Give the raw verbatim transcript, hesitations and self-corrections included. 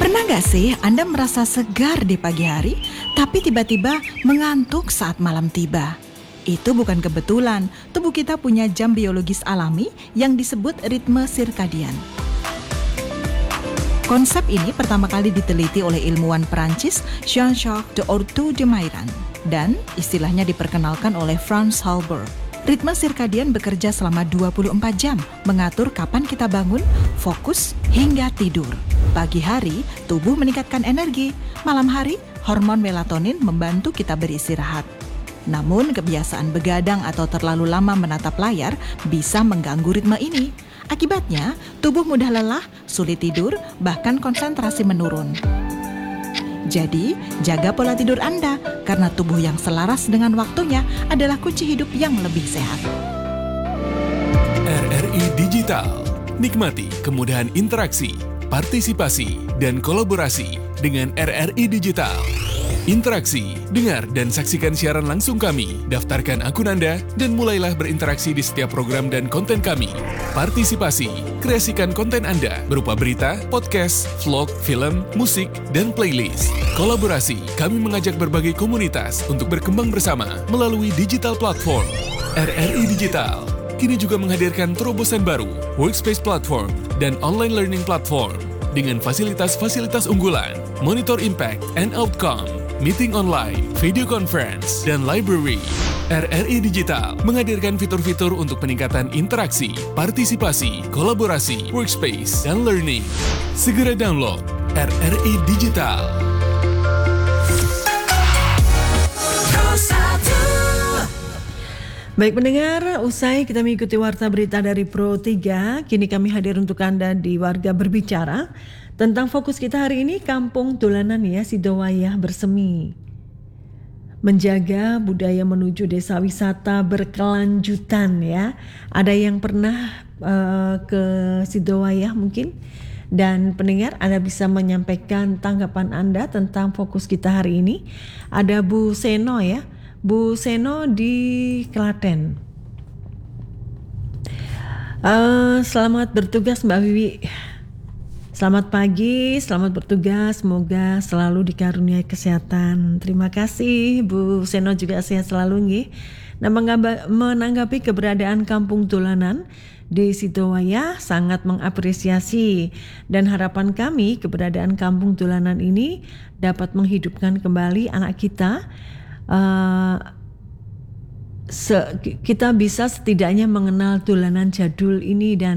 Pernah gak sih Anda merasa segar di pagi hari, tapi tiba-tiba mengantuk saat malam tiba? Itu bukan kebetulan, tubuh kita punya jam biologis alami yang disebut ritme sirkadian. Konsep ini pertama kali diteliti oleh ilmuwan Perancis Jean-Jacques d'Ortu de Mairan dan istilahnya diperkenalkan oleh Franz Halber. Ritme sirkadian bekerja selama dua puluh empat jam, mengatur kapan kita bangun, fokus, hingga tidur. Pagi hari, tubuh meningkatkan energi. Malam hari, hormon melatonin membantu kita beristirahat. Namun, kebiasaan begadang atau terlalu lama menatap layar bisa mengganggu ritme ini. Akibatnya, tubuh mudah lelah, sulit tidur, bahkan konsentrasi menurun. Jadi, jaga pola tidur Anda, karena tubuh yang selaras dengan waktunya adalah kunci hidup yang lebih sehat. R R I Digital. Nikmati kemudahan interaksi, partisipasi, dan kolaborasi dengan R R I Digital. Interaksi, dengar dan saksikan siaran langsung kami, daftarkan akun Anda, dan mulailah berinteraksi di setiap program dan konten kami. Partisipasi, kreasikan konten Anda berupa berita, podcast, vlog, film, musik, dan playlist. Kolaborasi, kami mengajak berbagai komunitas untuk berkembang bersama melalui digital platform. R R I Digital kini juga menghadirkan terobosan baru, workspace platform, dan online learning platform dengan fasilitas-fasilitas unggulan, monitor impact and outcome, meeting online, video conference, dan library. R R I Digital menghadirkan fitur-fitur untuk peningkatan interaksi, partisipasi, kolaborasi, workspace, dan learning. Segera download R R I Digital. Baik pendengar, usai kita mengikuti warta berita dari Pro tiga, kini kami hadir untuk Anda di Warga Berbicara tentang fokus kita hari ini, Kampung Dolanan ya, Sidowayah Bersemi. Menjaga budaya menuju desa wisata berkelanjutan ya. Ada yang pernah uh, ke Sidowayah mungkin? Dan pendengar, Anda bisa menyampaikan tanggapan Anda tentang fokus kita hari ini. Ada Bu Seno ya. Bu Seno di Klaten. Uh, selamat bertugas Mbak Wiwi. Selamat pagi, selamat bertugas. Semoga selalu dikaruniai kesehatan. Terima kasih Bu Seno, juga sehat selalu nggih. Nah, menanggapi keberadaan Kampung Dolanan di Sidowayah, sangat mengapresiasi, dan harapan kami keberadaan Kampung Dolanan ini dapat menghidupkan kembali anak kita. Uh, se- kita bisa setidaknya mengenal dolanan jadul ini dan